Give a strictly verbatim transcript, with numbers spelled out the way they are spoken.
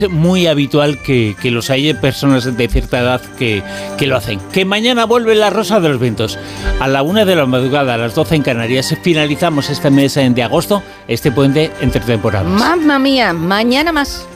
muy habitual que, que los haya personas de cierta edad que, que lo hacen. Que mañana vuelve la Rosa de los Vientos. A la una de la madrugada, a las doce en Canarias, finalizamos este mes de agosto, este puente entre temporadas. Mamma mía, mañana más.